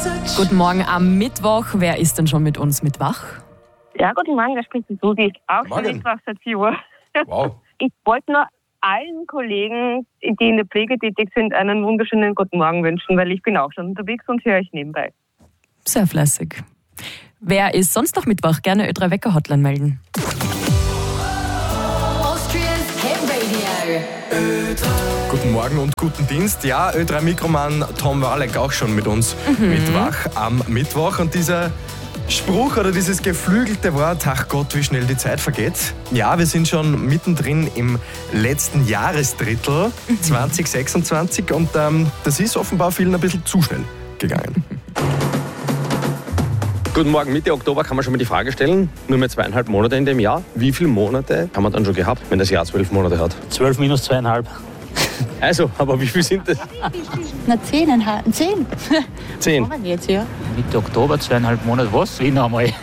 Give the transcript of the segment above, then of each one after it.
Guten Morgen am Mittwoch. Wer ist denn schon mit uns mit wach? Ja, guten Morgen, da spricht die Susi. Auch schon Mittwoch seit 4 Uhr. Wow. Ich wollte nur allen Kollegen, die in der Pflege tätig sind, einen wunderschönen guten Morgen wünschen, weil ich bin auch schon unterwegs und höre euch nebenbei. Sehr fleißig. Wer ist sonst noch mit wach? Gerne Ö3 Wecker Hotline melden. Guten Morgen und guten Dienst. Ja, Ö3 Mikroman Tom Warleck auch schon mit uns mit wach am Mittwoch. Und dieser Spruch oder dieses geflügelte Wort, ach Gott, wie schnell die Zeit vergeht. Ja, wir sind schon mittendrin im letzten Jahresdrittel 2026 und das ist offenbar vielen ein bisschen zu schnell gegangen. Guten Morgen, Mitte Oktober kann man schon mal die Frage stellen, nur mehr 2,5 Monate in dem Jahr. Wie viele Monate haben wir dann schon gehabt, wenn das Jahr 12 Monate hat? 12 minus 2,5. Also, aber wie viel sind das? Na, 10,5. 10. 10. Aber jetzt, ja. Mitte Oktober, 2,5 Monate, was? Wie noch einmal?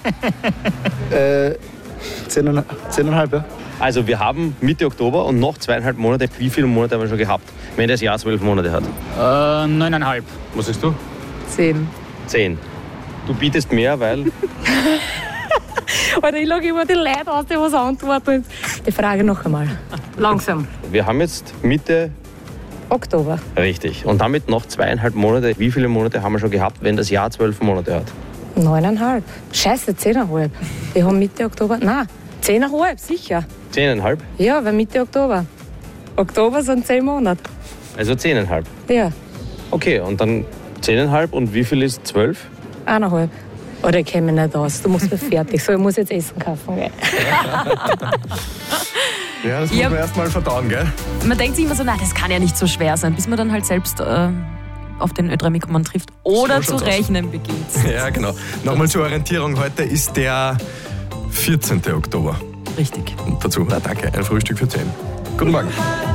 10,5, ja. Also, wir haben Mitte Oktober und noch 2,5 Monate. Wie viele Monate haben wir schon gehabt, wenn das Jahr 12 Monate hat? 9,5. Was sagst du? 10. 10. Du bietest mehr, weil... Alter, ich schaue immer die Leute aus, die was antworten. Die Frage noch einmal. Langsam. Wir haben jetzt Mitte... Oktober. Richtig. Und damit noch 2,5 Monate. Wie viele Monate haben wir schon gehabt, wenn das Jahr 12 Monate hat? 9,5. Scheiße, 10,5. Wir haben Mitte Oktober. Nein, 10,5, sicher. 10,5? Ja, weil Mitte Oktober. Oktober sind 10 Monate. Also 10,5. Ja, Okay, und dann 10,5 und wie viel ist 12? 1,5. Oder ich kenne mich nicht aus. Du musst mir fertig. So, ich muss jetzt Essen kaufen. Gell? Ja, das muss man erst mal verdauen, gell? Man denkt sich immer so, nein, das kann ja nicht so schwer sein, bis man dann halt selbst auf den Ö3 Mikroman trifft oder So zu schaut's aus. rechnen beginnt. Ja, genau. Nochmal zur Orientierung, heute ist der 14. Oktober. Richtig. Und dazu, danke, ein Frühstück für 10. Guten Morgen.